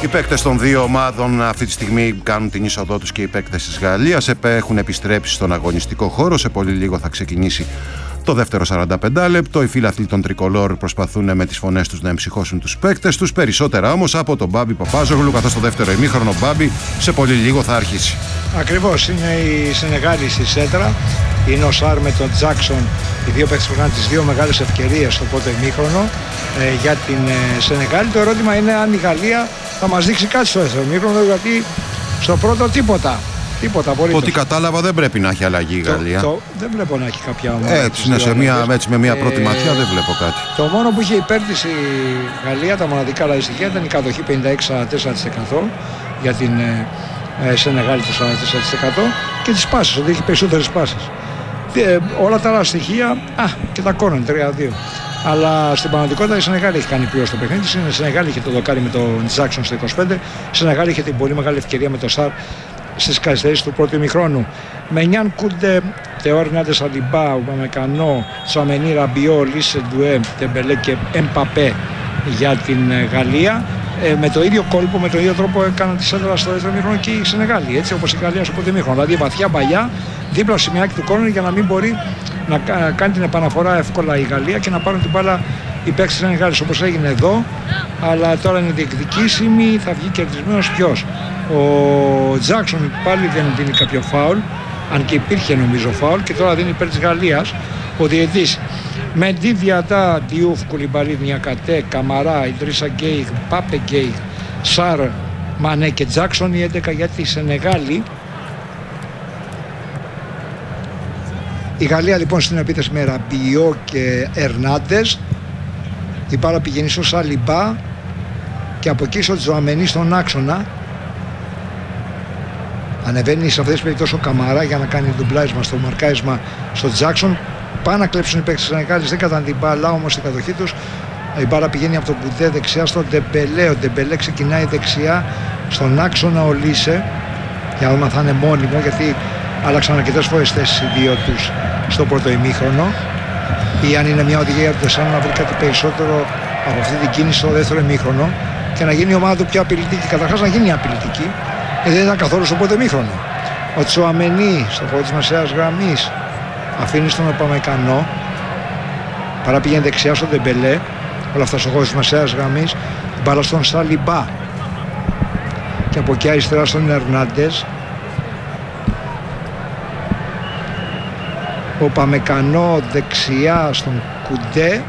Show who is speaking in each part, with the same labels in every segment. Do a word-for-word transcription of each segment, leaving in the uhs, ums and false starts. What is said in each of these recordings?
Speaker 1: Οι παίκτες των δύο ομάδων αυτή τη στιγμή κάνουν την είσοδό τους και οι παίκτες της Γαλλίας έχουν επιστρέψει στον αγωνιστικό χώρο. Σε πολύ λίγο θα ξεκινήσει το δεύτερο σαράντα πέντε λεπτό. Οι φίλαθλοι των Τρικολόρ προσπαθούν με τις φωνές τους να εμψυχώσουν τους παίκτες τους. Περισσότερα όμως από τον Μπάμπη Παπάζογλου, καθώς το δεύτερο ημίχρονο Μπάμπη σε πολύ λίγο θα αρχίσει.
Speaker 2: Ακριβώς, είναι η Σενεγάλη στη σέντρα. Είναι ο Σάρ με τον Τζάκσον, οι δύο παίκτες που κάνουν τις δύο μεγάλες ευκαιρίες στο πρώτο ημίχρονο ε, για την ε, Σενεγάλη. Το ερώτημα είναι αν η Γαλλία θα μας δείξει κάτι στο δεύτερο ημίχρονο, γιατί στο πρώτο τίποτα. Τίποτα απολύτως.
Speaker 1: Ό,τι κατάλαβα δεν πρέπει να έχει αλλαγή η Γαλλία.
Speaker 2: Το, το, δεν βλέπω να έχει κάποια ομάδα.
Speaker 1: Έτσι, ναι, σε μία, έτσι με μία πρώτη ε, ματιά δεν βλέπω κάτι.
Speaker 2: Το μόνο που είχε υπέρ της η Γαλλία, τα μοναδικά δηλαδή στοιχεία, ήταν η κατοχή πενήντα έξι σαράντα τέσσερα τοις εκατό για την ε, ε, Σενεγάλη το σαράντα τέσσερα τοις εκατό και τις πάσες, ότι έχει περισσότερες πάσες. Ε, όλα τα άλλα στοιχεία, α, και τα κόρνερ τρία δύο. Αλλά στην πραγματικότητα η Σενεγάλη έχει κάνει πλήρως το παιχνίδι. Η Σενεγάλη είχε το δοκάρι με τον Τζάκσον στο είκοσι πέντε. Η Σενεγάλη είχε την πολύ μεγάλη ευκαιρία με τον Σάρ στις καθυστερήσεις του πρώτου ημιχρόνου. Με Νιάν Κούντε, Θεό Ερνάντες Αλιμπά, Ουπαμεκανό, Τσουαμενί, Ραμπιό, Λίσε Ντουέ, Τεμπελέ και Εμπαπέ για την Γαλλία. Ε, με το ίδιο κόλπο, με τον ίδιο τρόπο έκαναν τη σέντρα στο δεύτερο ημίχρονο και η Σενεγάλη. Έτσι όπως η Γαλλία στο πρώτο ημίχρονο. Δηλαδή βαθιά μπαλιά, δίπλα στο σημειάκι του κόρνερ για να μην μπορεί να κάνει την επαναφορά εύκολα η Γαλλία και να πάρουν την μπάλα οι παίκτες της Σενεγάλης, όπως έγινε εδώ. Αλλά τώρα είναι διεκδικήσιμη, θα βγει κερδισμένος ποιος? Ο Τζάκσον πάλι δεν δίνει κάποιο φάουλ, αν και υπήρχε νομίζω φάουλ, και τώρα δίνει υπέρ της Γαλλίας ο διαιτητής. Μεντί, Διατά, Διούφ, Κουλιμπαλί, Νιακατέ, Καμαρά, Ιντρίσα Γκέιγ, Πάπε Γκέιγ, Σάρ, Μανέ και Τζάκσον, οι έντεκα για τη Σενεγάλη. Η Γαλλία λοιπόν στην επίθεση με Ραμπιό και Ερνάντες. Η μπάλα πηγαίνει στο Σαλιμπά και από εκεί στο Τζουαμενί στον άξονα. Ανεβαίνει σε αυτές τις περιπτώσεις ο Καμαρά για να κάνει ντουμπλάρισμα στο μαρκάρισμα στο Τζάκσον. Πάνε να κλέψουν οι παίκτες της Σενεγάλης, δεν καταν την μπάλα όμως στην κατοχή τους. Η μπάλα πηγαίνει από τον Κουντέ δεξιά στον Ντεμπελέ. Ο Ντεμπελέ ξεκινάει δεξιά στον άξονα ο Λίσε. Για να δούμε αν θα είναι μόνιμο, γιατί άλλαξαν αρκετές φορές θέσεις οι δύο τους στο πρώτο ημίχρονο. Ή αν είναι μια οδηγία του Τεσσάνο να βρει κάτι περισσότερο από αυτή την κίνηση στο δεύτερο ημίχρονο και να γίνει η ομάδα του πιο απειλητική. Καταρχάς να γίνει απειλητική, γιατί δεν ήταν καθόλου στο πρώτο ημίχρονο. Ο Τσουαμενί στο χώρο της μεσαίας γραμμής αφήνει στον Ουπαμεκανό, παρά πηγαίνει δεξιά στον Ντεμπελέ, όλα αυτά στο χώρο της μεσαίας γραμμής. Την μπάλα στον Σαλιμπά και από εκεί αριστερά στον Ερνάντες. Ο Παμεκανό δεξιά στον Κουντέ.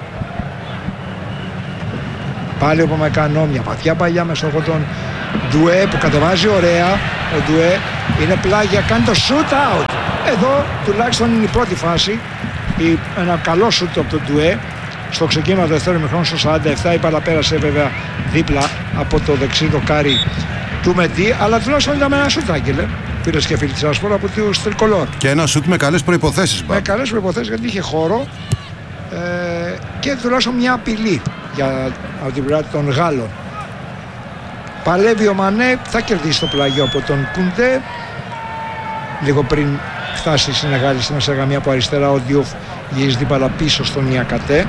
Speaker 2: Πάλι ο Παμεκανό, μια βαθιά παλιά με στόχο τον Ντουέ που κατεβάζει ωραία. Ο Ντουέ είναι πλάγια, κάνει το shoot out. Εδώ τουλάχιστον είναι η πρώτη φάση, η, ένα καλό shoot από τον Ντουέ στο ξεκίνημα του δεύτερου ημιχρόνου στο σαράντα επτά. Η μπάλα πέρασε βέβαια δίπλα από το δεξί δοκάρι του Μεντί, αλλά τουλάχιστον ήταν με ένα shoot, Άγγελε. Φίλες και φίλοι της Άσπορα από τους Τρικολόρ.
Speaker 1: Και ένα σουτ με καλές προϋποθέσεις.
Speaker 2: Με καλές προϋποθέσεις, γιατί είχε χώρο ε, και τουλάχιστον μια απειλή για, από την πλευρά των Γάλλων. Παλεύει ο Μανέ, θα κερδίσει το πλάγιο από τον Κουντέ. Λίγο πριν φτάσει η Σενεγάλη στη μεσαία γραμμή από αριστερά, ο Διούφ γυρίζει την μπάλα πίσω στον Νιακατέ.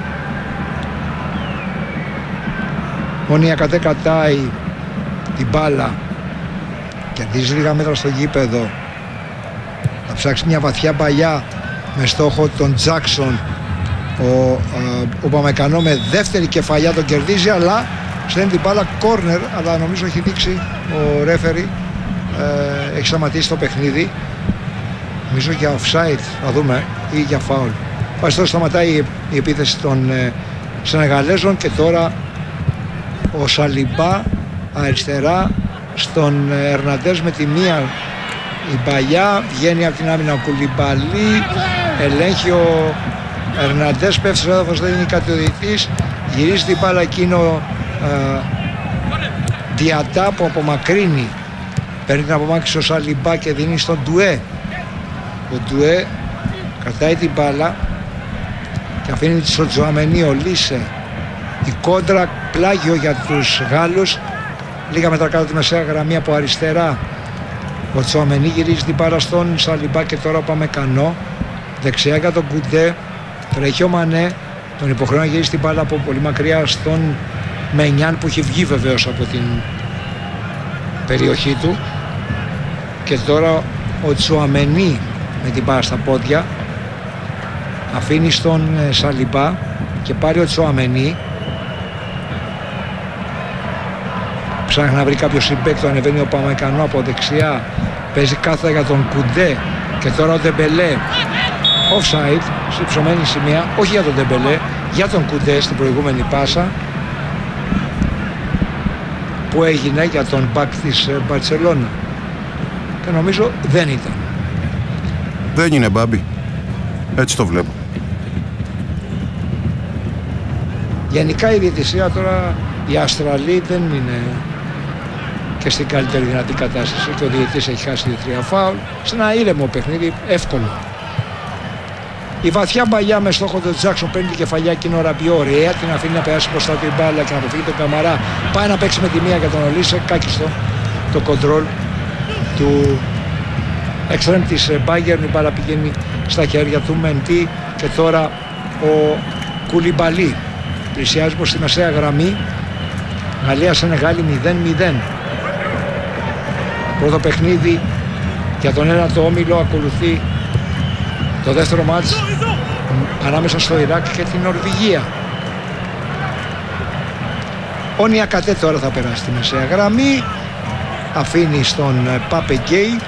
Speaker 2: Ο Νιακατέ κατάει την μπάλα, κερδίζει λίγα μέτρα στο γήπεδο. Θα ψάξει μια βαθιά παλιά με στόχο τον Τζάκσον. Ο, ο Παμεκανό με δεύτερη κεφαλιά τον κερδίζει, αλλά στέλνει την μπάλα κόρνερ, αλλά νομίζω έχει δείξει ο ρέφερι, ε, έχει σταματήσει το παιχνίδι. Νομίζω για offside, θα δούμε, ή για foul. Πάει τώρα, σταματάει η, η επίθεση των ε, Σενεγαλέζων και τώρα ο Σαλιμπά αριστερά στον Ερναντές με τη μία η παλιά, βγαίνει από την άμυνα ο Κουλιμπαλί, ελέγχει ο Ερναντές, πέφτει στο έδαφος, δεν είναι κάτι ο διαιτητής, γυρίζει την μπάλα εκείνο ε, Διατά που απομακρύνει, παίρνει την απομάκρυνση ο Σαλιμπά και δίνει στον Ντουέ. Ο Ντουέ κρατάει την μπάλα και αφήνει στο Τζουαμενί ο Λίσε. Η κόντρα, πλάγιο για τους Γάλλους. Λίγα μέτρα κάτω τη μεσαία γραμμή από αριστερά. Ο Τσουαμενί γυρίζει την μπάλα στον Σαλιμπά και τώρα πάμε Κανό. Δεξιά για τον Κουντέ. Τρέχει ο Μανέ. Τον υποχρεώνει να γυρίσει την μπάλα από πολύ μακριά στον Μενιάν που έχει βγει βεβαίως από την περιοχή του. Και τώρα ο Τσουαμενί με την μπάλα στα πόδια αφήνει στον Σαλιμπά και πάρει ο Τσουαμενί, ψάχνει να βρει κάποιο συμπέκτο, ανεβαίνει ο Παμεκανό από δεξιά, παίζει κάθετα για τον Κουντέ και τώρα ο Ντεμπελέ offside στη ψωμένη σημεία, όχι για τον Ντεμπελέ, για τον Κουντέ στην προηγούμενη πάσα που έγινε για τον μπακ της Μπαρτσελώνα και νομίζω δεν ήταν.
Speaker 1: Δεν είναι, Μπάμπη. Έτσι το βλέπω.
Speaker 2: Γενικά η διαιτησία τώρα, η Αστραλή δεν είναι και στην καλύτερη δυνατή κατάσταση και ο διαιτητής έχει χάσει δύο τρία φάουλ σε ένα ήρεμο παιχνίδι, εύκολο. Η βαθιά μπαλιά με στόχο τον Τζάκσον παίρνει την κεφαλιά και είναι ο Ραμπιό, ωραία, την αφήνει να περάσει μπροστά την μπάλα και να αποφύγει τον Καμαρά, πάει να παίξει με τη μία για τον Ολίσε, κάκιστο το κοντρόλ του εξτρέμ της Bayern, η μπάλα πηγαίνει στα χέρια του Μεντί και τώρα ο Κουλιμπαλί πλησιάζει προς τη μεσαία γραμμή. Γαλλία Σενεγάλη μηδέν μηδέν. Πρώτο παιχνίδι για τον ένατο όμιλο, ακολουθεί το δεύτερο μάτς ανάμεσα στο Ιράκ και την Νορβηγία. Ο Νιακατέ τώρα θα περάσει τη μεσαία γραμμή, αφήνει στον Πάπε Γκέι,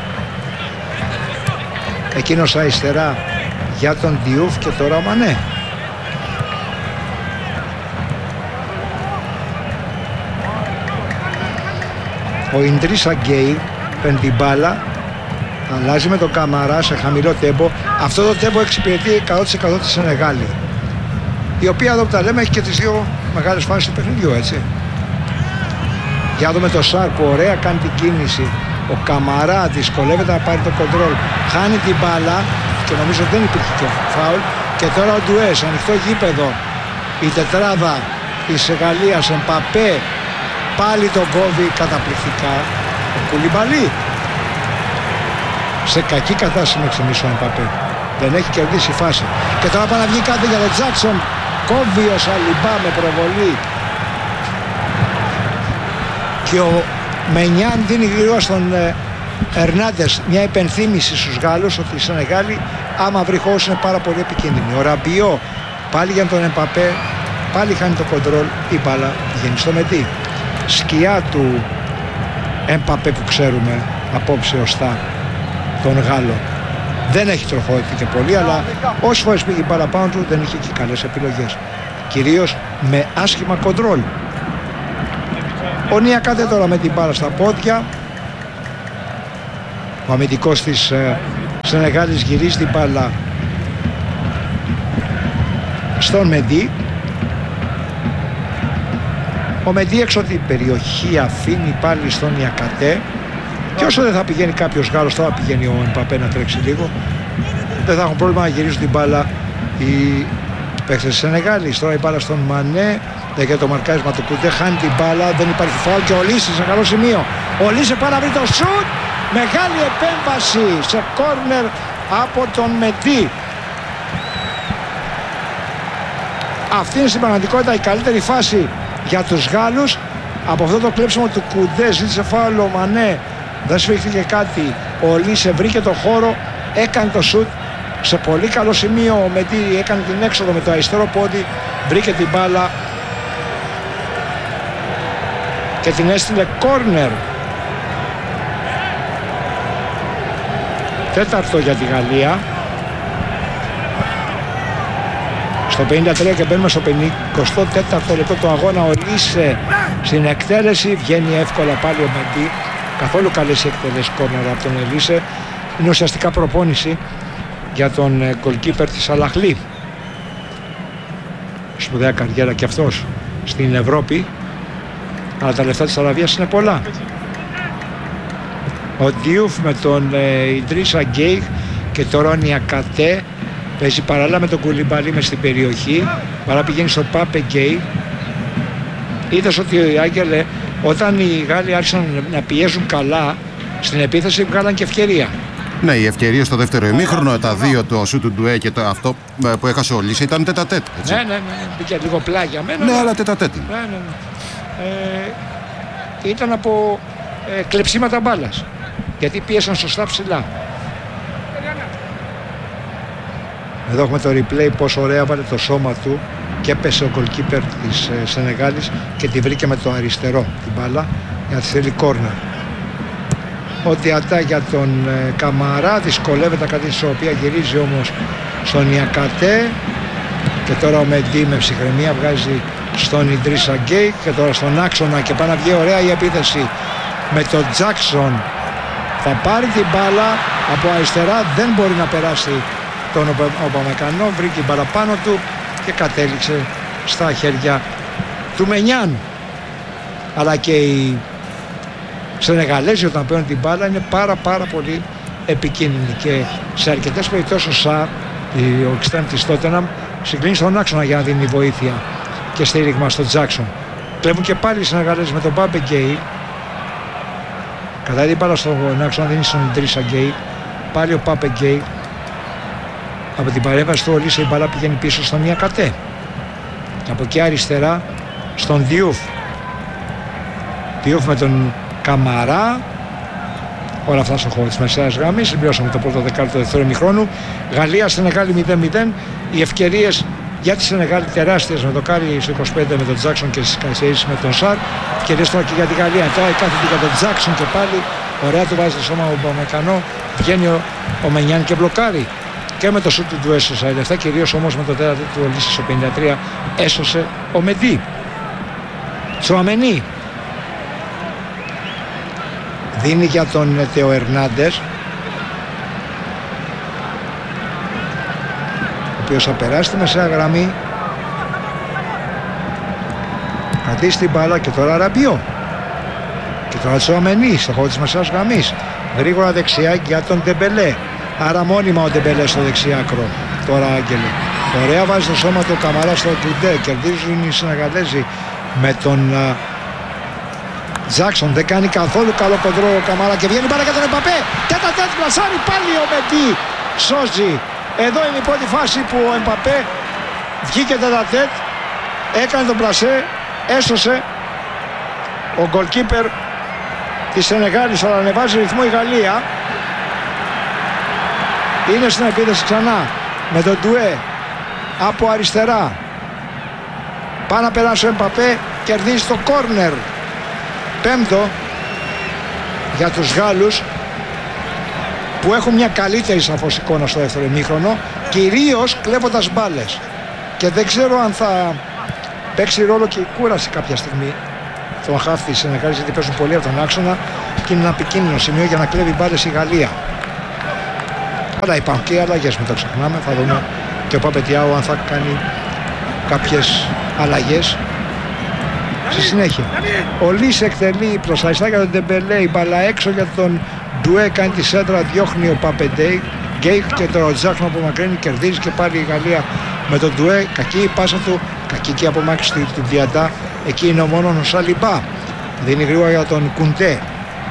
Speaker 2: εκείνος αριστερά για τον Διούφ και τώρα ο Μανέ. Ο Ιντρίσα Γκέι παίρνει την μπάλα, αλλάζει με τον Καμαρά σε χαμηλό τέμπο. Αυτό το τέμπο εξυπηρετεί εκατό τοις εκατό τη Σενεγάλη, η οποία εδώ που τα λέμε έχει και τις δύο μεγάλες φάσεις του παιχνιδιού, έτσι. Για δούμε το Σάρ που ωραία κάνει την κίνηση. Ο Καμαρά δυσκολεύεται να πάρει το κοντρόλ, χάνει την μπάλα και νομίζω δεν υπήρχε και φάουλ. Και τώρα ο Ντουές, ανοιχτό γήπεδο, η τετράδα της Γαλλίας, Εμπαπέ, πάλι τον κόβει καταπληκτικά ο Κουλιμπαλί. Σε κακή κατάσταση μέχρι στιγμής ο Εμπαπέ, δεν έχει κερδίσει φάση. Και τώρα πάει να βγει κάτι για τον Τζάκσον, κόβει ο Σαλιμπά με προβολή και ο Μενιάν δίνει γρήγορα στον ε, Ερνάντες μια υπενθύμηση στους Γάλλους ότι η Σενεγάλη άμα βρει χώρους είναι πάρα πολύ επικίνδυνη. Ο Ραμπιό πάλι για τον Εμπαπέ, πάλι χάνει το κοντρόλ, η μπάλα πηγαίνει στο Μεντί. Σκιά του Εμπαπέ που ξέρουμε απόψε ωστά τον Γάλλο. Δεν έχει τροφοδοτεί και πολύ, αλλά όσες φορές πήγε μπάλα πάνω του δεν είχε και καλές επιλογές, κυρίως με άσχημα κοντρόλ. Ο Νιακάτε τώρα με την μπάλα στα πόδια, ο αμυντικός της ε, Σενεγάλης γυρίζει την μπάλα στον Μεντί. Ο Μεντί έξω την περιοχή αφήνει πάλι στον Νιακατέ και όσο δεν θα πηγαίνει κάποιος Γάλλος, τώρα πηγαίνει ο Εμπαπέ να τρέξει λίγο, δεν θα έχουν πρόβλημα να γυρίζουν την μπάλα οι παίκτες της Σενεγάλης. Τώρα η μπάλα στον Μανέ, δεν για το μαρκάρισμα του Κουντέ, χάνει την μπάλα, δεν υπάρχει φάουλ και ο Λύσης σε καλό σημείο. Ο Λύσης πάει να βρει το σουτ, μεγάλη επέμβαση σε κόρνερ από τον Μεντί. Αυτή είναι στην πραγματικότητα η καλύτερη φάση για τους Γάλλους. Από αυτό το κλέψιμο του Κουντέ ζήτησε φάουλ ο Μανέ, δεν σφίχθηκε κάτι. Ο Λύσε βρήκε το χώρο, έκανε το σουτ σε πολύ καλό σημείο. Ο Μεντί έκανε την έξοδο με το αριστερό πόδι, βρήκε την μπάλα και την έστειλε κόρνερ. Τέταρτο για τη Γαλλία. Στο πενήντα τρία και μπαίνουμε στο πενηκοστό τέταρτο λεπτό του αγώνα. Ο Λύσε στην εκτέλεση, βγαίνει εύκολα πάλι ο Μεντί. Καθόλου καλές εκτελέσεις κόρνερ από τον Λύσε. Είναι ουσιαστικά προπόνηση για τον γκολκίπερ της Αλαχλή. Σπουδαία καριέρα και αυτός στην Ευρώπη, αλλά τα λεφτά της Αραβίας είναι πολλά. Ο Διούφ με τον ε, Ιντρίσα Γκέι και τώρα ο Νιακατέ παίζει παράλληλα με τον Κουλιμπαλί μες στην περιοχή. Παρά πηγαίνει στο Πάπε Γκέι. Είδες ότι, Άγγελε, όταν οι Γάλλοι άρχισαν να πιέζουν καλά στην επίθεση, βγάλαν και ευκαιρία.
Speaker 1: Ναι, η ευκαιρία στο δεύτερο ημίχρονο, τα δύο, το σου του Ντουέ και το αυτό που έχασε ο Λύσε ήταν τέτα-τέτ.
Speaker 2: Ναι, ναι, ναι, μπήκε λίγο πλάγια μένα.
Speaker 1: Ναι, αλλά τέτα-τέτ.
Speaker 2: Ναι, ναι, ναι. Ε, ήταν από ε, κλεψίματα μπάλας, γιατί πίεσαν σωστά ψηλά. Εδώ έχουμε το replay πόσο ωραία βάλε το σώμα του και έπεσε ο goalkeeper της ε, Σενεγάλης και τη βρήκε με το αριστερό την μπάλα για να τη θέλει κόρνερ. Ό,τι ατά για τον ε, Καμαρά, δυσκολεύεται κατά την ισορροπία, γυρίζει όμως στον Ιακατέ και τώρα ο Μεντί με ψυχραιμία βγάζει στον Ιντρίσα Γκέι και τώρα στον άξονα και πάει να βγει ωραία η επίθεση με τον Τζάκσον. Θα πάρει την μπάλα από αριστερά, δεν μπορεί να περάσει τον Οπαμεκανό, βρήκε την μπάλα πάνω του και κατέληξε στα χέρια του Μενιάν. Αλλά και οι Σενεγαλέζοι όταν παίρνουν την μπάλα είναι πάρα πάρα πολύ επικίνδυνοι και σε αρκετές περιπτώσεις ο Σαρ, ο εξτρέμ της Τότεναμ, συγκλίνει στον άξονα για να δίνει βοήθεια και στήριγμα στον Τζάκσον. Κλέβουν και πάλι οι Σενεγαλέζοι με τον Πάπε Γκέι. Κατά την μπάλα στον άξονα δίνει στον Ιντρίσα Γκέι. Πάλι ο Πάπε Γκέι. Από την παρέμβαση του Ολύσε η μπάλα πηγαίνει πίσω στον Ιακατέ. Και από εκεί αριστερά στον Διούφ. Διούφ με τον Καμαρά. Όλα αυτά στον χώρο της μεσαίας γραμμής. Συμπληρώσαμε το πρώτο δεκάλεπτο του δεύτερου ημιχρόνου. Γαλλία-Σενεγάλη μηδέν μηδέν. Οι ευκαιρίες για τη Σενεγάλη τεράστιες με το Κάρι στο είκοσι πέντε με τον Τζάκσον και στις καθυστερήσεις με τον Σαρ. Ευκαιρίες τώρα και για τη Γαλλία. Τώρα κάθεται για τον Τζάκσον και πάλι ωραία του βάζει το σώμα ο Μπαμεκανό. Βγαίνει ο, ο Μενιάν και μπλοκάρει. Και με το σούτ του του έσωσε σαράντα επτά, κυρίως όμως με το τέταρτο του Ολύση στο πενήντα τρία έσωσε ο Μεντί. Τσουαμενί δίνει για τον Θεο Ερνάντες, ο οποίος θα περάσει τη μεσαία γραμμή, κρατήσει την μπάλα και τώρα Ραμπιό και τώρα Τσουαμενί στο χώρο της μεσαίας γραμμής, γρήγορα δεξιά για τον Ντεμπελέ. Άρα μόνιμα ο Ντεμπελέ στο δεξιάκρο. Τώρα Άγγελε. Ωραία βάζει το σώμα του Καμαρά στο Κουντέ. Κερδίζουν οι Σενεγαλέζοι με τον uh, Τζάκσον. Δεν κάνει καθόλου καλό κοντρόλ ο Καμαρά και βγαίνει πάρα για τον Εμπαπέ. Τέτα τέτ πλασάρει πάλι ο Μεντί. Σώζει. Εδώ είναι η πρώτη φάση που ο Εμπαπέ βγήκε τέτα τέτ. Έκανε τον πλασέ. Έσωσε ο γκολκίπερ της Σενεγάλης, αλλά ανεβάζει ρυθμό η Γαλλία. Είναι στην επίθεση ξανά με τον Ντουέ από αριστερά. Πάει να περάσει ο Εμπαπέ, κερδίζει το κόρνερ. Πέμπτο για τους Γάλλους που έχουν μια καλύτερη σαφώς εικόνα στο δεύτερο ημίχρονο, κυρίως κλέβοντας μπάλες. Και δεν ξέρω αν θα παίξει ρόλο και η κούραση κάποια στιγμή το χάφτη της Σενεγάλης, γιατί παίζουν πολύ από τον άξονα και είναι ένα επικίνδυνο σημείο για να κλέβει μπάλες η Γαλλία. Αλλά υπάρχουν και οι αλλαγές, μην το ξεχνάμε. Θα δούμε και ο Παπετιάου αν θα κάνει κάποιες αλλαγές στη συνέχεια. Ο Λις εκτελεί προς αριστερά για τον Ντεμπελέ, η μπαλά έξω για τον Ντουέ, κάνει τη σέντρα, διώχνει ο Παπεντέι Γκέι και τώρα ο Τζάκσον από μακρύνει, κερδίζει και πάλι η Γαλλία με τον Ντουέ. Κακή η πάσα του, κακή και η απομάκρυνση του Διαντά. Εκεί είναι ο μόνος ο Σαλιμπά. Δίνει γρήγορα για τον Κουντέ.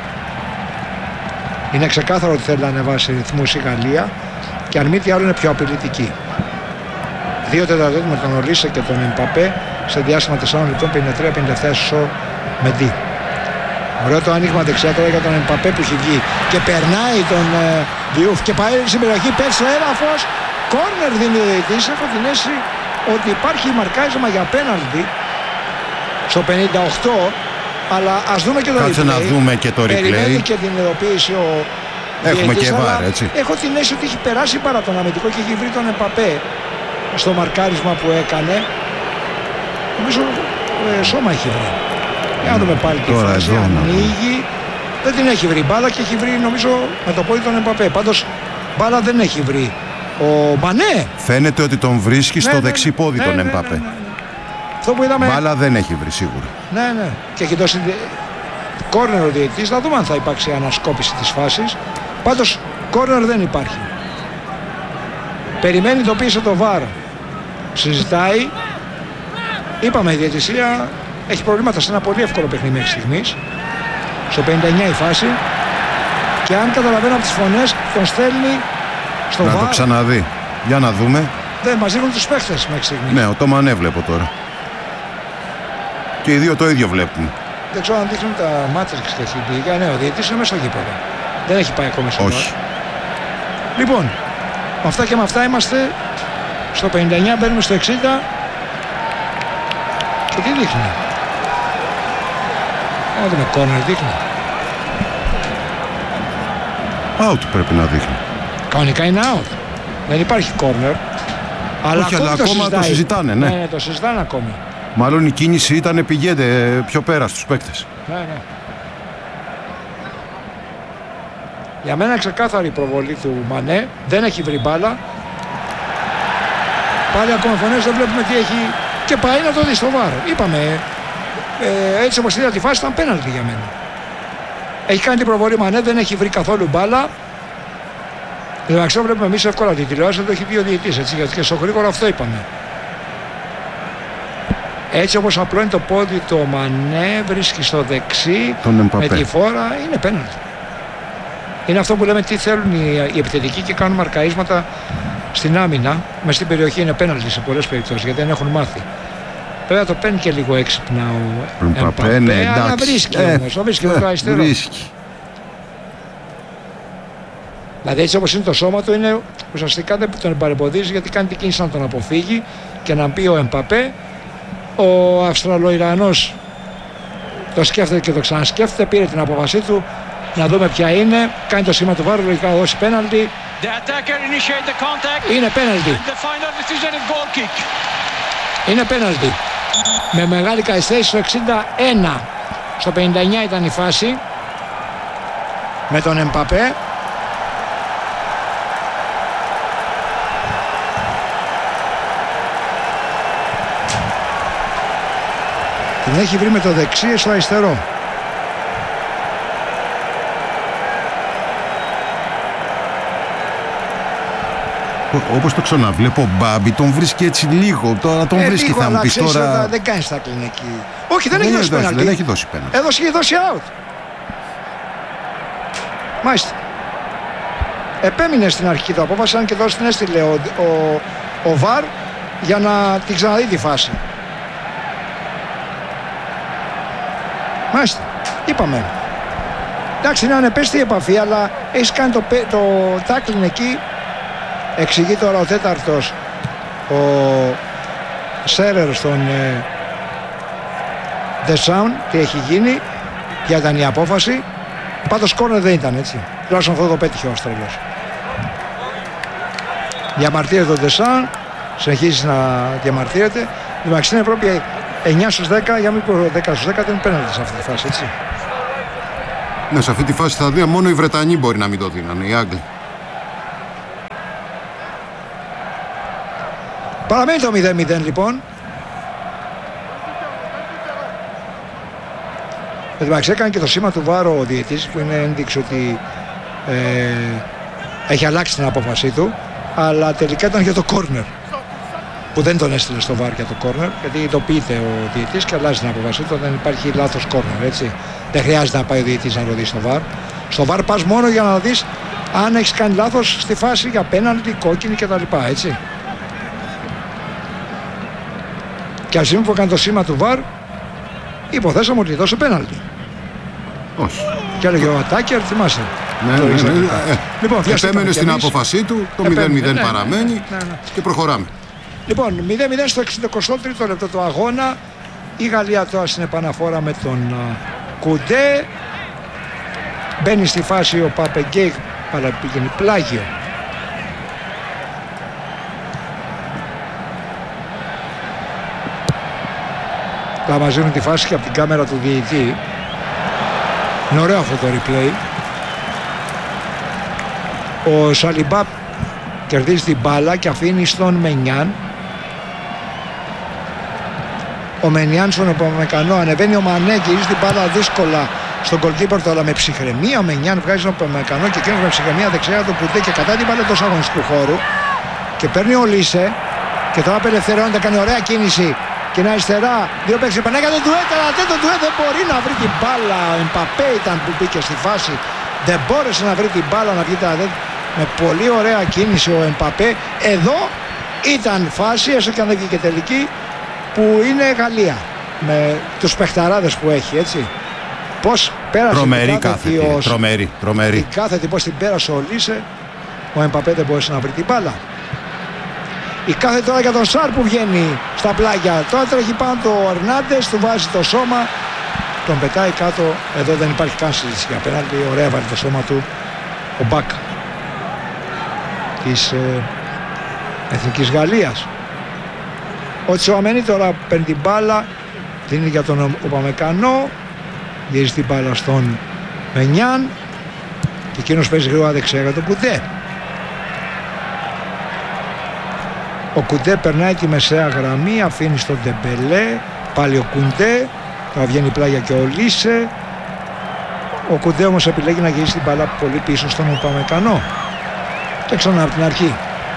Speaker 2: Είναι ξεκάθαρο ότι θέλει να ανεβάσει ρυθμούς η Γαλλία και αν μη τι άλλο είναι πιο απειλητική. Δύο τεταρτέτ με τον Ολύσε και τον Εμπαπέ σε διάστημα τεσσάρων λεπτών, πενήντα τρία πενήντα επτά στο Μεντί. Ωραίο το άνοιγμα δεξιά τώρα για τον Εμπαπέ που έχει βγει και περνάει τον ε, Διούφ και πάει στην περιοχή, πέφτει στο έδαφος. Κόρνερ δίνει ο διαιτητής. Έχω την αίσθηση ότι υπάρχει μαρκάρισμα για πέναλτι στο πενήντα οκτώ. Αλλά ας δούμε και το
Speaker 1: Κάτσε
Speaker 2: replay.
Speaker 1: να δούμε και το replay.
Speaker 2: Περιμένει και την ειδοποίηση ο
Speaker 1: Έχουμε
Speaker 2: διαιτητής,
Speaker 1: και βάρ, έτσι.
Speaker 2: Έχω την αίσθηση ότι έχει περάσει παρά τον αμυντικό και έχει βρει τον Εμπαπέ στο μαρκάρισμα που έκανε. Νομίζω ε, σώμα έχει βρει. Για να δούμε πάλι τη
Speaker 1: Τώρα
Speaker 2: φάση.
Speaker 1: εδώ,
Speaker 2: Ανοίγει. Δεν την έχει βρει μπάλα και έχει βρει νομίζω με το πόδι τον Εμπαπέ. Πάντως μπάλα δεν έχει βρει ο Μανέ.
Speaker 1: Φαίνεται ότι τον βρίσκει στο
Speaker 2: Ναι, ναι,
Speaker 1: δεξί πόδι
Speaker 2: ναι,
Speaker 1: τον
Speaker 2: ναι, ναι,
Speaker 1: Εμπαπέ.
Speaker 2: ναι, ναι. Αυτό που είδαμε.
Speaker 1: Μπάλα δεν έχει βρει σίγουρα.
Speaker 2: Ναι, ναι. Και έχει δώσει κόρνερ ο διαιτητής. Να δούμε αν θα υπάρξει ανασκόπηση της φάσης. Πάντως κόρνερ δεν υπάρχει. Περιμένει το πίσω το βάρ. Συζητάει. Είπαμε η διαιτησία έχει προβλήματα σε ένα πολύ εύκολο παιχνίδι μέχρι στιγμής. Στο πενήντα εννιά η φάση. Και αν καταλαβαίνω από τις φωνές τον στέλνει στο
Speaker 1: Να
Speaker 2: βάρ.
Speaker 1: το ξαναδεί. Για να δούμε.
Speaker 2: Δεν μας δίνουν τους παίχτες μέχρι στιγμής.
Speaker 1: Ναι, ο Τόμαν έβλεπω τώρα. Και οι δύο το ίδιο βλέπουν.
Speaker 2: Δεν ξέρω αν δείχνουν τα μάτρες και τα ναι, ο διαιτητής είναι μέσα στο γήπεδο. Δεν έχει πάει ακόμα στο
Speaker 1: Όχι.
Speaker 2: Λοιπόν, με αυτά και με αυτά είμαστε στο πενήντα εννιά, μπαίνουμε στο εξήντα. Και τι δείχνει? Ό, δεν είναι corner, δείχνει.
Speaker 1: Out πρέπει να δείχνει.
Speaker 2: Κανονικά είναι out. Δεν υπάρχει corner. Αλλά,
Speaker 1: όχι, αλλά
Speaker 2: το
Speaker 1: ακόμα
Speaker 2: συζητάει.
Speaker 1: το συζητάνε, ναι.
Speaker 2: Ναι, το συζητάνε ακόμη.
Speaker 1: Μάλλον η κίνηση ήταν πηγαίνετε πιο πέρα στους παίκτες.
Speaker 2: Ναι, ναι. Για μένα ξεκάθαρη η προβολή του Μανέ. Δεν έχει βρει μπάλα. Πάλι ακόμα φωνές, δεν βλέπουμε τι έχει. Και πάει να το δει στο βάρο. Είπαμε, ε, έτσι όπως είδα τη φάση ήταν πέναλτι για μένα. Έχει κάνει την προβολή Μανέ, δεν έχει βρει καθόλου μπάλα. Εντάξει, βλέπουμε εμείς εύκολα την τηλεόραση, το έχει δει ο διαιτητής, έτσι, γιατί και στο γρήγορο αυτό είπαμε. Έτσι όπως απλώνει το πόδι το Μανέ, βρίσκει στο δεξί με τη φόρα, είναι πέναλτι. Είναι αυτό που λέμε τι θέλουν οι, οι επιθετικοί και κάνουν μαρκαρίσματα στην άμυνα. Μες στην περιοχή είναι πέναλτι σε πολλές περιπτώσεις γιατί δεν έχουν μάθει. Βέβαια το παίρνει και λίγο έξυπνα ο Εμπαπέ, ναι, αλλά βρίσκει ε, όμως, το βρίσκει με το αριστερό.
Speaker 1: Βρίσκει.
Speaker 2: Δηλαδή έτσι όπως είναι το σώμα του είναι ουσιαστικά δεν τον παρεμποδίζει γιατί κάνει την κίνηση να τον αποφύγει και να πει ο Εμπαπέ. Ο Αυστραλοϊρανός το σκέφτεται και το ξανασκέφτεται, πήρε την απόφασή του να δούμε ποια είναι, κάνει το σήμα του βάρου, λογικά δώσει πέναλτι. Είναι πέναλτι. Είναι πέναλτι. Με μεγάλη καθυστέρηση στο εξήντα ένα. Στο πενήντα εννιά ήταν η φάση με τον Εμπαπέ. Την έχει βρει με το δεξί στο αριστερό.
Speaker 1: Όπως το ξαναβλέπω, ο Μπάμπι τον βρίσκει έτσι λίγο. Τώρα τον ε, βρίσκει, λίγο, θα μου πεις τώρα.
Speaker 2: Δεν κάνει τα κλινική. Όχι, δεν, δεν έχει δώσει πέναλτι.
Speaker 1: Δεν έχει δώσει πέναλτι.
Speaker 2: Έδωσε και δώσει out. Μάλιστα. Επέμεινε στην αρχική του απόφαση, αν και εδώ την έστειλε ο, ο, ο Βαρ για να την ξαναδεί τη φάση. Μάλιστα. Είπαμε. Εντάξει, είναι ανεπαίσθητη επαφή, αλλά έχει κάνει το, το τάκλιν εκεί. Εξηγεί τώρα ο τέταρτος ο Σέρερ στον ε, The Sound τι έχει γίνει, ποια ήταν η απόφαση. Πάντως κόρνερ δεν ήταν, έτσι. Τουλάχιστον αυτό το πέτυχε ο Αυστραλός. Διαμαρτύρεται το The Sound, συνεχίζει να διαμαρτύρεται. Δηλαδή στην Ευρώπη εννιά στους δέκα, για μην πω δέκα στους δέκα, δεν πέναλτι σε αυτή τη φάση, έτσι.
Speaker 1: Ναι, σε αυτή τη φάση θα δει μόνο οι Βρετανοί μπορεί να μην το δίνανε, οι Άγγλοι.
Speaker 2: Παραμένει το μηδέν μηδέν λοιπόν. Εντάξει, έκανε και το σήμα του Βάρο ο διαιτής που είναι ένδειξη ότι ε, έχει αλλάξει την απόφασή του, αλλά τελικά ήταν για το κόρνερ που δεν τον έστειλε στο Βάρ για το κόρνερ, γιατί ειδοποιείται ο διαιτής και αλλάζει την απόφασή του, δεν υπάρχει λάθος κόρνερ, έτσι. Δεν χρειάζεται να πάει ο διαιτής να το δει στο Βάρ. Στο Βάρ πας μόνο για να δεις αν έχεις κάνει λάθος στη φάση για πέναλτι, κόκκινη κτλ, έτσι. Και ας που έκανε το σήμα του Βαρ, υποθέσαμε ότι δώσε πέναλτι.
Speaker 1: Όχι.
Speaker 2: Και έλεγε ο Ατάκερ, θυμάσαι.
Speaker 1: Ναι, ναι, ναι, ναι. Ε,
Speaker 2: λοιπόν,
Speaker 1: επέμενε στην απόφασή του, το μηδέν μηδέν ναι, παραμένει ναι, ναι, ναι. Και προχωράμε.
Speaker 2: Λοιπόν, μηδέν μηδέν στο εξήντα τρίτο λεπτό του αγώνα. Η Γαλλία τώρα στην επαναφορά με τον uh, Κουντέ. Μπαίνει στη φάση ο Παπεγκέι, αλλά πήγαινε πλάγιο. Θα μας δίνουν τη φάση και από την κάμερα του διαιτητή. Είναι ωραίο αυτό το replay. Ο Σαλιμπά κερδίζει την μπάλα και αφήνει στον Μενιάν. Ο Μενιάν στον Παμεκανό ανεβαίνει, ο Μανέ γυρίζει την μπάλα δύσκολα στον goalkeeper του, αλλά με ψυχραιμία. Ο Μενιάν βγάζει τον Παμεκανό και εκείνος με ψυχραιμία δεξιά τον Κουντέ και κατά την μπάλα εντός αγωνιστικού χώρου. Και παίρνει ο Λίσε και τώρα απελευθερώνεται, κάνει ωραία κίνηση. Και είναι αριστερά, δύο παίκτες επανέκανε τον Ντουέτ, αλλά δεν τον Ντουέτ δεν μπορεί να βρει την μπάλα. Ο Εμπαπέ ήταν που μπήκε στη φάση, δεν μπόρεσε να βρει την μπάλα να βγει τα δε... με πολύ ωραία κίνηση ο Εμπαπέ. Εδώ ήταν φάση, έστω και αν δεν βγήκε τελική, που είναι Γαλλία. με τους παιχταράδες που έχει, έτσι. Πώς πέρασε
Speaker 1: τρομερή
Speaker 2: την κάθετη,
Speaker 1: κάθετη,
Speaker 2: ως...
Speaker 1: τρομερή, τρομερή.
Speaker 2: η κάθετη, πώς την πέρασε ο Λίσε, ο Εμπαπέ δεν μπορούσε να βρει την μπάλα. Η κάθετη τώρα για τον Σάρ που βγαίνει στα πλάγια, τώρα τρέχει πάνω το Ερνάντες, του βάζει το σώμα, τον πετάει κάτω, εδώ δεν υπάρχει καν συζήτηση για απέναντι, ωραία βάλει το σώμα του ο Μπακ της ε, Εθνικής Γαλλίας. Ο Τσουαμένι τώρα παίρνει την μπάλα, δίνει για τον Ουπαμεκανό, γυρίζει την μπάλα στον Μενιάν και εκείνος παίζει γρήγορα δεξιά για τον Κουντέ. Ο Κουντέ περνάει τη μεσαία γραμμή, αφήνει στον Ντεμπελέ, πάλι ο Κουντέ, τώρα βγαίνει πλάγια και ο Λίσε. Ο Κουντέ όμως επιλέγει να γυρίσει την μπάλα πολύ πίσω στον Ουπαμεκανό και ξανά από την αρχή.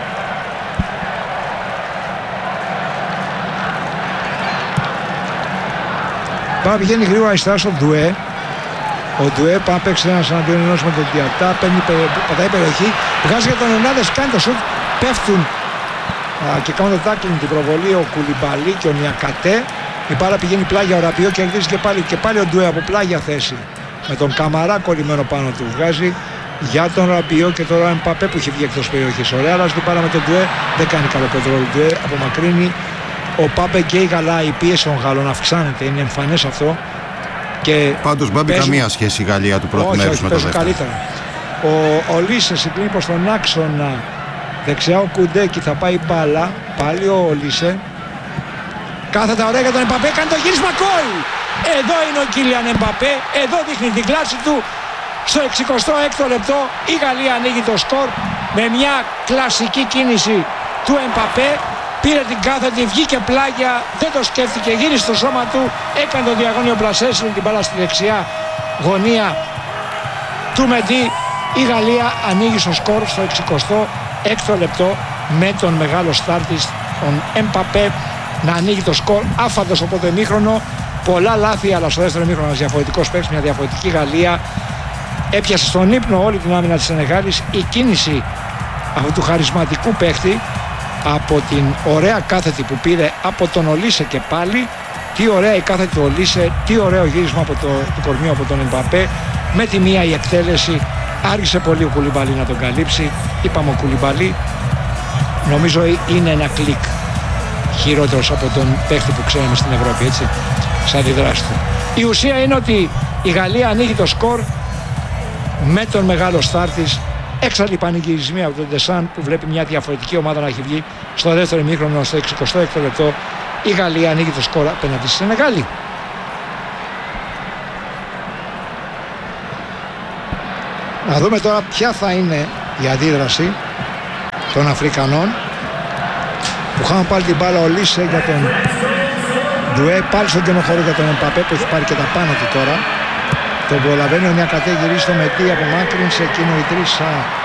Speaker 2: Πάμε πηγαίνει γρήγορα αριστερά στον Ντουέ. Ο Ντουέ πάει να παίξει ένας εναντίον ενός με τον Διατά, παίρνει, πατάει περιοχή, βγάζει για τον Ερνάντες, κάνει το σουτ, πέφτουν α, και κάνουν το τάκλινγκ την προβολή ο Κουλιμπαλί και ο Νιακατέ. Η μπάλα πηγαίνει πλάγια, ο Ραπιό κερδίζει και πάλι, και πάλι ο Ντουέ από πλάγια θέση με τον Καμαρά κολλημένο πάνω του. Βγάζει για τον Ραπιό και τώρα ο Εμπαπέ που έχει βγει εκτός περιοχής. Ωραία, αλλά την μπάλα με τον Ντουέ, δεν κάνει καλό κοντρόλ. Ντουέ απομακρύνει. Ο Πάπε Γκέι, αλλά η πίεση των Γάλλων αυξάνεται, είναι εμφανές αυτό. Και
Speaker 1: πάντως Μπάμπη
Speaker 2: παίζουν...
Speaker 1: καμία σχέση η Γαλλία του πρώτου μέρους με το δεύτερο.
Speaker 2: Καλύτερα. Ο, ο Λίσε συγκλίνει προς τον άξονα δεξιά, ο Κουντέκι θα πάει μπάλα, πάλι ο Λίσε. Κάθετα ωραία για τον Εμπαπέ, κάνει το γύρισμα, γκολ! Εδώ είναι ο Κίλιαν Εμπαπέ, εδώ δείχνει την κλάση του. Στο εξηκοστό έκτο λεπτό η Γαλλία ανοίγει το σκορ με μια κλασική κίνηση του Εμπαπέ. Πήρε την κάθετη, βγήκε πλάγια, δεν το σκέφτηκε, γύρισε στο σώμα του, έκανε το διαγώνιο πλασέσιο, την μπάλα στη δεξιά γωνία του Μεντί. Η Γαλλία ανοίγει στο σκορ στο εξηκοστό έκτο λεπτό με τον μεγάλο στάρτη, τον Εμπαπέ, να ανοίγει το σκορ. Άφαντος από το ημίχρονο, πολλά λάθη, αλλά στο δεύτερο ημίχρονο ένας διαφορετικός παίκτης, μια διαφορετική Γαλλία. Έπιασε στον ύπνο όλη την άμυνα της Σενεγάλης η κίνηση αυτού του χαρισματικού παίκτη, από την ωραία κάθετη που πήρε από τον Ολίσε και πάλι. Τι ωραία η κάθετη του Ολίσε, τι ωραίο γύρισμα από το, το κορμί από τον Εμπαπέ. Με τη μία η εκτέλεση, άργησε πολύ ο Κουλιμπαλί να τον καλύψει. Είπαμε ο Κουλιμπαλί νομίζω είναι ένα κλικ χειρότερος από τον παίχτη που ξέραμε στην Ευρώπη, έτσι, σαν αντιδράση του. Η ουσία είναι ότι η Γαλλία ανοίγει το σκορ με τον μεγάλο στάρτης. Έξαλλοι πανηγυρισμοί από τον Ντεσάν που βλέπει μια διαφορετική ομάδα να έχει βγει στο δεύτερο ημίχρονο, στο εξηκοστό έκτο λεπτό. Η Γαλλία ανοίγει το σκορ απέναντι στη Σενεγάλη. Να δούμε τώρα ποια θα είναι η αντίδραση των Αφρικανών που είχαν πάλι την μπάλα ο Λίσε για τον Ντουέ, πάλι στον κενοχώρο για τον Εμπαπέ που έχει πάρει και τα πάνω του τώρα. Τον προλαβαίνει ο Νιακατέ, γυρίζει στο Μετή, απομάκρυνσε εκείνο η Τρίσα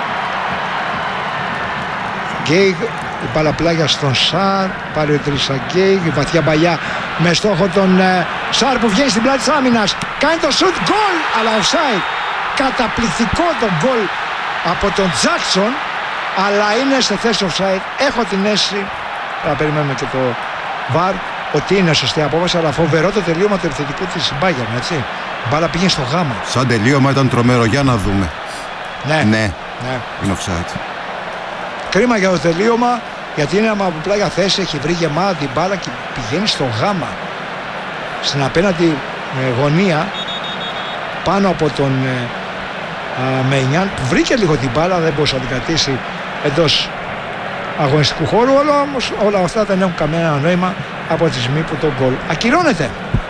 Speaker 2: Γκέι, η μπάλα πλάγια στον Σάρ, πάλι ο Τρίσα Γκέι, η βαθιά μπαλιά με στόχο τον ε, Σάρ που βγαίνει στην πλάτη της άμυνας, κάνει το σουτ, γκολ, αλλά offside. Καταπληκτικό το γκολ από τον Τζάκσον, αλλά είναι σε θέση offside. Έχω την αίσθηση, θα περιμένουμε και το βαρ, ότι είναι σωστή απόφαση, αλλά φοβερό το τελείωμα του επιθετικού της Μπάγερν, έτσι. Η μπάλα πήγε στο γάμα.
Speaker 1: Σαν τελείωμα ήταν τρομερό, για να δούμε.
Speaker 2: Ναι,
Speaker 1: ναι,
Speaker 2: ναι.
Speaker 1: Είναι offside.
Speaker 2: Κρίμα για το τελείωμα, γιατί είναι από πλάγια θέση, έχει βρει γεμάτα την μπάλα και πηγαίνει στο γάμα. Στην απέναντι ε, γωνία, πάνω από τον ε, Μενιάν, που βρήκε λίγο την μπάλα, δεν μπορούσε να την κρατήσει εντός αγωνιστικού χώρου, όλα, όμως, όλα αυτά δεν έχουν κανένα νόημα από τη στιγμή που το γκολ ακυρώνεται.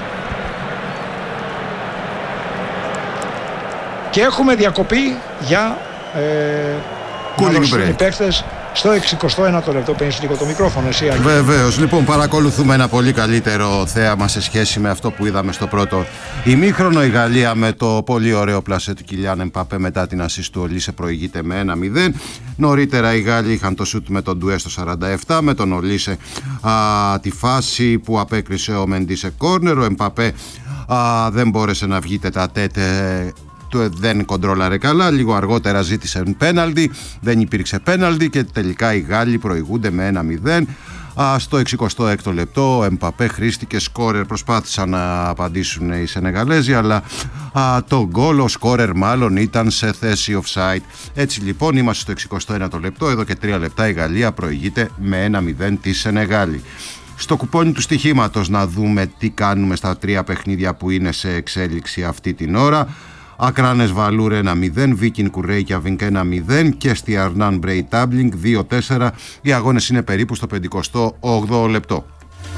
Speaker 2: Και έχουμε διακοπή για ε, οι παίκτες στο εξηκοστό ένατο λεπτό. Παίρνεις λίγο το μικρόφωνο, εσύ Άγγελε.
Speaker 1: Βεβαίως. Λοιπόν, παρακολουθούμε ένα πολύ καλύτερο θέαμα σε σχέση με αυτό που είδαμε στο πρώτο ημίχρονο. Η Γαλλία με το πολύ ωραίο πλασέ του Κιλιάν Εμπαπέ μετά την ασίστ του Ολίσε προηγείται με ένα μηδέν. Νωρίτερα οι Γάλλοι είχαν το σούτ με τον Ντουέ στο σαράντα επτά, με τον Ολίσε α, τη φάση που απέκρισε ο Μεντί σε κόρνερ. Ο Εμπαπέ α, δεν μπόρεσε να βγει τετατέτε, δεν κοντρόλαρε καλά, λίγο αργότερα ζήτησε πέναλτι, δεν υπήρξε πέναλτι και τελικά οι Γάλλοι προηγούνται με ένα μηδέν. Α, στο εξηκοστό έκτο λεπτό ο Εμπαπέ χρήστηκε σκόρερ, προσπάθησαν να απαντήσουν οι Σενεγαλέζοι, αλλά α, το γκολ, ο σκόρερ μάλλον ήταν σε θέση offside. Έτσι λοιπόν είμαστε στο εξηκοστό ένατο λεπτό, εδώ και τρία λεπτά η Γαλλία προηγείται με ένα μηδέν τη Σενεγάλη. Στο κουπόνι του στοιχήματος να δούμε τι κάνουμε στα τρία παιχνίδια που είναι σε εξέλιξη αυτή την ώρα. Ακράνες Βαλούρ ένα μηδέν, Βίκιν Κουρέικιαβινγκ ένα μηδέν και στη Αρνάν Μπρέι Τάμπλινγκ δύο τέσσερα. Οι αγώνες είναι περίπου στο πενηκοστό όγδοο λεπτό.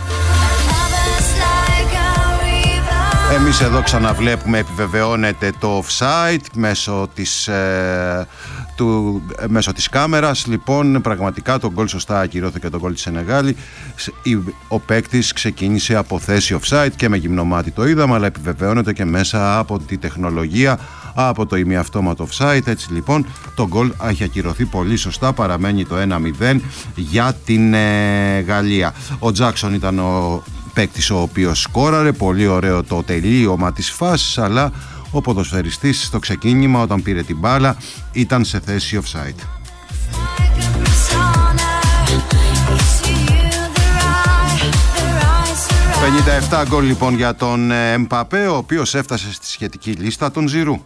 Speaker 1: Εμείς εδώ ξαναβλέπουμε, επιβεβαιώνεται το offside μέσω της, ε, του, ε, μέσω της κάμερας. Λοιπόν, πραγματικά το γκολ σωστά ακυρώθηκε, το γκολ της Σενεγάλη. Ο παίκτης ξεκίνησε από θέση offside και με γυμνομάτι το είδαμε, αλλά επιβεβαιώνεται και μέσα από τη τεχνολογία, από το ημιαυτόματο offside. Έτσι λοιπόν το γκολ έχει ακυρωθεί πολύ σωστά, παραμένει το ένα μηδέν για την ε, Γαλλία. Ο Τζάκσον ήταν ο παίκτης ο οποίος σκόραρε, πολύ ωραίο το τελείωμα της φάσης, αλλά ο ποδοσφαιριστής στο ξεκίνημα όταν πήρε την μπάλα ήταν σε θέση offside. πενήντα επτά γκολ λοιπόν για τον Εμπαπέ, ο οποίος έφτασε στη σχετική λίστα των Ζιρού.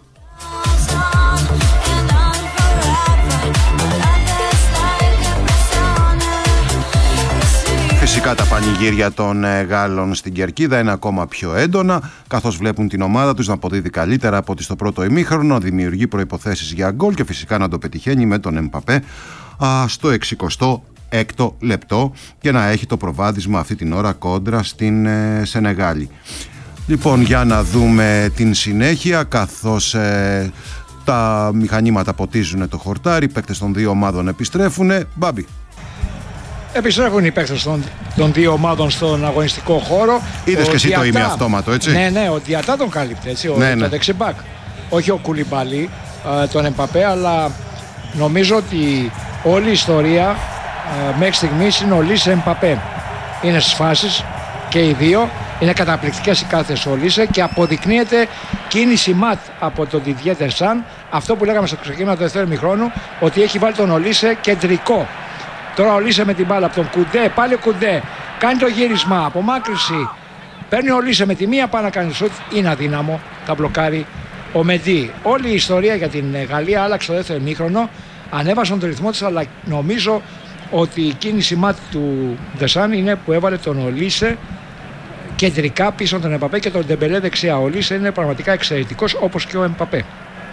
Speaker 1: Φυσικά τα πανηγύρια των Γάλλων στην κερκίδα είναι ακόμα πιο έντονα, καθώς βλέπουν την ομάδα τους να αποδίδει καλύτερα από ότι στο πρώτο ημίχρονο, δημιουργεί προϋποθέσεις για γκολ και φυσικά να το πετυχαίνει με τον Εμπαπέ α, στο εξηκοστό έκτο λεπτό και να έχει το προβάδισμα αυτή την ώρα κόντρα στην ε, Σενεγάλη. Λοιπόν, για να δούμε την συνέχεια, καθώς ε, τα μηχανήματα ποτίζουν το χορτάρι, οι παίκτες των δύο ομάδων επιστρέφουν. Μπάμπη.
Speaker 2: Επιστρέφουν οι παίκτες των, των δύο ομάδων στον αγωνιστικό χώρο.
Speaker 1: Είδες και εσύ Διατά, το ημιαυτόματο, έτσι.
Speaker 2: Ναι, ναι, ο Διατά τον κάλυπτε, έτσι, ο,
Speaker 1: ναι,
Speaker 2: το
Speaker 1: ναι.
Speaker 2: δεξιμπάκ. Όχι ο Κουλιμπαλί, τον Εμπαπέ, αλλά νομίζω ότι όλη η ιστορία μέχρι στιγμής είναι ο Λίσε Εμπαπέ. Είναι στις φάσεις και οι δύο. Είναι καταπληκτικές οι κάθες ο Λίσε και αποδεικνύεται κίνηση ματ από τον Didier Deschamps. Αυτό που λέγαμε στο ξεκίνημα του δεύτερου ημιχρόνου, ότι έχει βάλει τον Ολίσε κεντρικό. Τώρα ο Λίσε με την μπάλα από τον Κουντέ, πάλι ο Κουντέ, κάνει το γύρισμα, απομάκρυση. Παίρνει ο Λίσε με τη μία, πάνω να κάνει σουτ, είναι αδύναμο, τα μπλοκάρει ο Μεντί. Όλη η ιστορία για την Γαλλία άλλαξε το δεύτερο ημίχρονο, ανέβασαν τον ρυθμό της, αλλά νομίζω ότι η κίνηση ματ του Ντεσάν είναι που έβαλε τον Ολίσε κεντρικά πίσω τον Εμπαπέ και τον Ντεμπελέ δεξιά. Ο Λίσε είναι πραγματικά εξαιρετικός, όπως και ο Εμπαπέ.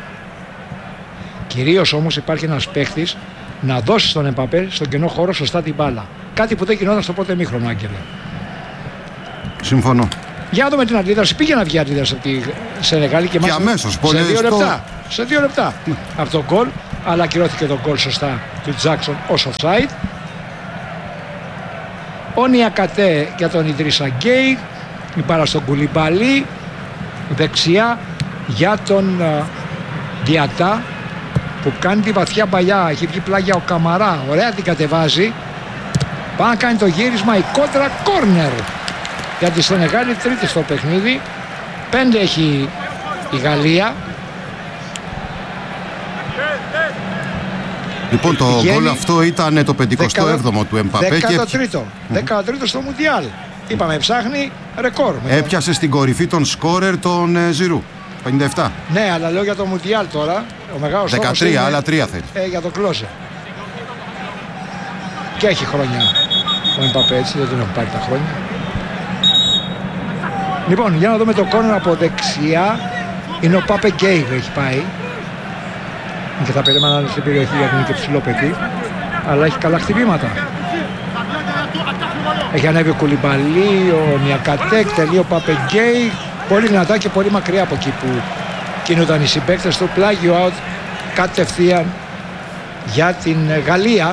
Speaker 2: Κυρίως όμως υπάρχει ένας παίχτης να δώσει στον Εμπαπέ στον κενό χώρο σωστά την μπάλα. Κάτι που δεν γινόταν στο πρώτο ημίχρονο, Άγγελε.
Speaker 1: Συμφωνώ.
Speaker 2: Για να δούμε την αντίδραση. Πήγε να βγει αντίδραση από τη Σενεγάλη και,
Speaker 1: και αμέσως,
Speaker 2: σε δύο
Speaker 1: στο...
Speaker 2: λεπτά. Σε δύο λεπτά ναι. από τον γκολ, αλλά ακυρώθηκε το γκολ σωστά του Τζάκσον ως offside. Ο Νιακατέ για τον Ιδρίσα Γκέι, η μπάλα στον Κουλιμπαλί, δεξιά για τον uh, Διατά που κάνει τη βαθιά παλιά, έχει βγει πλάγια ο Καμαρά, ωραία την κατεβάζει, πάει να κάνει το γύρισμα, η κόντρα κόρνερ για τη Σενεγάλη, τρίτη στο παιχνίδι, πέντε έχει η Γαλλία.
Speaker 1: Λοιπόν, το γκολ αυτό ήταν το πενηκοστό έβδομο του Εμπαπέ.
Speaker 2: δέκατο τρίτο και... στο Μουντιάλ. Είπαμε, ψάχνει ρεκόρ.
Speaker 1: Έπιασε στην κορυφή των σκόρερ των ε, Ζιρού. πενήντα επτά.
Speaker 2: Ναι, αλλά λέω για το Μουντιάλ τώρα. Ο μεγάλος
Speaker 1: δεκατρία,
Speaker 2: είναι,
Speaker 1: άλλα τρία θέλει.
Speaker 2: Ε, για το Κλόζε. Και έχει χρόνια ο Εμπαπέ, έτσι, δεν τον έχουν πάρει τα χρόνια. Λοιπόν, για να δούμε το κόρνερ από δεξιά. Είναι ο Πάπε Γκέι που έχει πάει. Και θα περίμενα να είναι στην περιοχή γιατί είναι και ψηλό παιδί. Αλλά έχει καλά χτυπήματα. Έχει ανέβει ο Κουλιμπαλί, ο Νιακατέκ, τελεί ο Πάπε Γκέι. Πολύ δυνατά και πολύ μακριά από εκεί που κινούνταν οι συμπαίκτες του. Πλάγιο out κατευθείαν για την Γαλλία.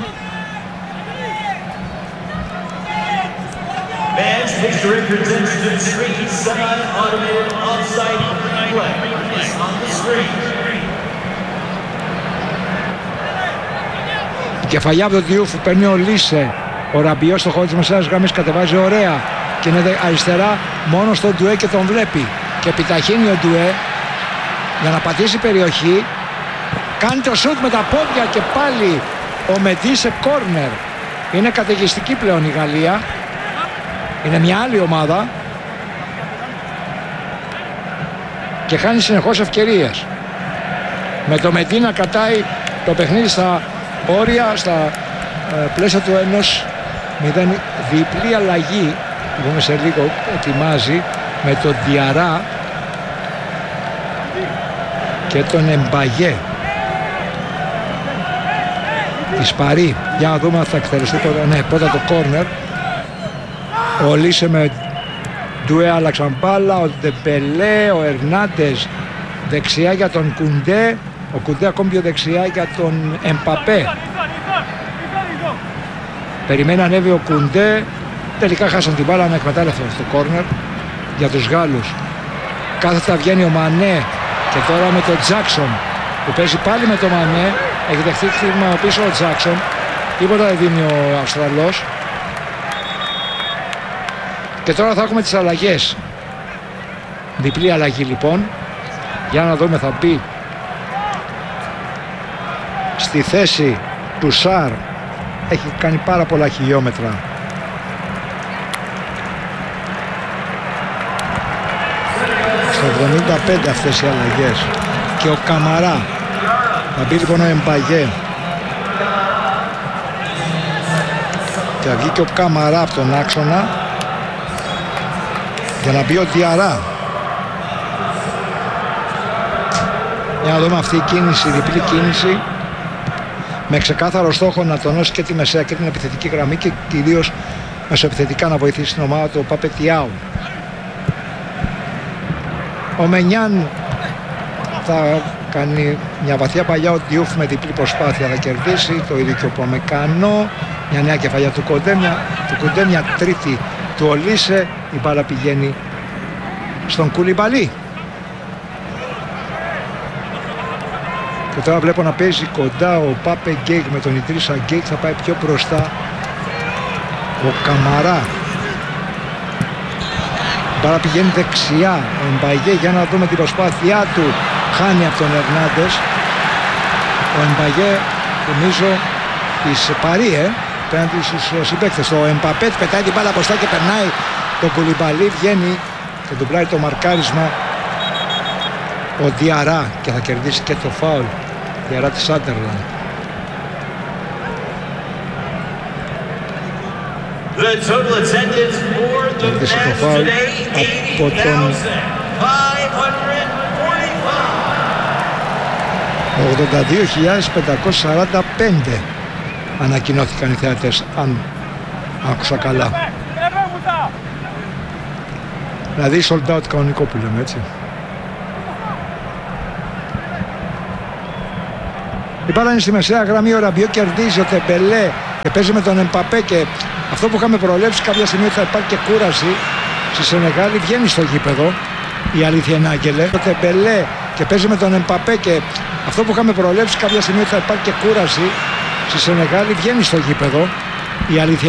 Speaker 2: Η κεφαλιά από τον Διούφ που παίρνει ο Λίσε. Ο Ραμπιό στο χώρο της μεσαίας γραμμής κατεβάζει ωραία και είναι αριστερά μόνο στον Ντουέ και τον βλέπει και επιταχύνει ο Ντουέ για να πατήσει περιοχή, κάνει το σουτ με τα πόδια και πάλι ο Μεντί σε κόρνερ. Είναι καταιγιστική πλέον η Γαλλία. Είναι μια άλλη ομάδα και χάνει συνεχώς ευκαιρίες. Με το Μετίνα κρατάει το παιχνίδι στα όρια, στα ε, πλαίσια του ενός μηδέν. Διπλή αλλαγή που πούμε σε λίγο ετοιμάζει με τον Διαρά και τον Εμπαγέ. Της Παρί. Για να δούμε αν θα εκτελεστεί πρώτα. Ναι, πρώτα το κόρνερ. Ο Λίσε με Ντουέ άλλαξαν μπάλα. Ο Ντεμπελέ, ο Ερνάντες δεξιά για τον Κουντέ. Ο Κουντέ ακόμη πιο δεξιά για τον Εμπαπέ. Περιμένει να ανέβει ο Κουντέ. Τελικά χάσαν την μπάλα, να εκμετάλλευτον στο κόρνερ για τους Γάλλους. Κάθετα βγαίνει ο Μανέ και τώρα με τον Τζάκσον που παίζει πάλι με τον Μανέ. Έχει δεχτεί χτύπημα πίσω ο Τζάκσον. Τίποτα δεν δίνει ο Αυστραλός. Και τώρα θα έχουμε τις αλλαγές. Διπλή αλλαγή λοιπόν. Για να δούμε, θα μπει στη θέση του Σαρ. Έχει κάνει πάρα πολλά χιλιόμετρα. Στο εβδομήντα πέντε αυτές οι αλλαγές. Και ο Καμαρά. Θα μπει λοιπόν ο Εμπαγέ. Και θα βγει και ο Καμαρά από τον άξονα για να μπει ο Διαρά. Για να δούμε αυτή η κίνηση, η διπλή κίνηση με ξεκάθαρο στόχο να τονώσει και τη μεσαία και την επιθετική γραμμή και κυρίως μεσοεπιθετικά να βοηθήσει την ομάδα του Παπετιάου. Ο Μενιάν θα κάνει μια βαθιά παλιά, ο Διούφ με διπλή προσπάθεια θα κερδίσει, το ίδιο και ο Πομεκανό. Μια νέα κεφαλιά του Κοντέ, μια, του Κοντέ, μια τρίτη του Ολίσε. Η μπάλα πηγαίνει στον Κουλιμπαλί. Και τώρα βλέπω να παίζει κοντά ο Πάπε Γκέικ με τον Ιτρίσα Γκέικ. Θα πάει πιο μπροστά ο Καμαρά. Η μπάλα πηγαίνει δεξιά ο Εμπαγέ, για να δούμε την προσπάθειά του. Χάνει από τον Ερνάντες. Ο Εμπαγέ, νομίζω, της Παρί, ε, πέραντι στους συμπαίκτες. Ο Εμπαπέ πετάει την μπάλα μπροστά και περνάει τον Κουλιμπαλί, βγαίνει και του πλάει το μαρκάρισμα ο Διαρά και θα κερδίσει και το φάουλ. Διαρά της Άντερλαντ. Κερδίσει το φάουλ από τον ογδόντα δύο χιλιάδες πεντακόσιες σαράντα πέντε ανακοινώθηκαν οι θεατές, αν άκουσα καλά. Δηλαδή sold out κανονικό που λέμε, έτσι. Η μπάλα είναι στη μεσαία γραμμή, ο Ραμπιό κερδίζει, ο Τεμπελέ και παίζει με τον Εμπαπέ και αυτό που είχαμε προβλέψει κάποια στιγμή θα υπάρχει και κούραση στη Σενεγάλη, βγαίνει στο γήπεδο, η αλήθεια είναι, Άγγελε. Ο Τεμπελέ και παίζει με τον Εμπαπέ και αυτό που είχαμε προβλέψει κάποια στιγμή θα υπάρχει και κούραση στη Σενεγάλη, βγαίνει στο γήπεδο, η αλήθεια